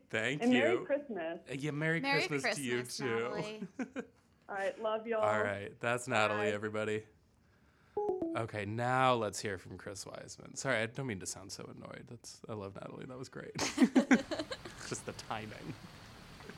Thank And you. Merry Christmas. Yeah, Merry Christmas to you too. Natalie. All right, love y'all. All right, that's Natalie, Bye. everybody. Okay, now let's hear from Chris Wiseman. Sorry, I don't mean to sound so annoyed. I love Natalie. That was great. Just the timing.